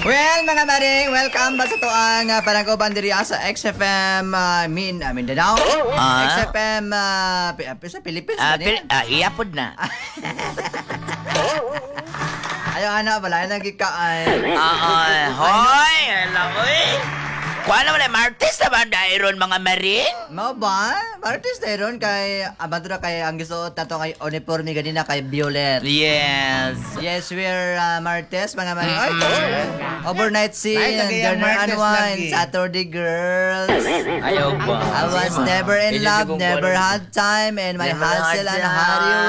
Well, mga maring, welcome ba sa to ang panangkuban diri sa XFM Mindanao? XFM sa Philippines ba niya? Iyapod na. Ayaw ana, wala na gikaan. Hoy! Hello, oy! Kuha naman ang Martes na ba dairon mga maring? Mao ba? Artist na ron kay abado na kay ang gisuot nato kay uniforme ganina kay Violet. Yes. Yes, we're Martes, mga maring. Ay, overnight scene, Ay, lagi ang dinner Martes unwind, lagi. Saturday girls. Ayaw ba? I was never in love, never had time, and my Never hustle had and time. Harry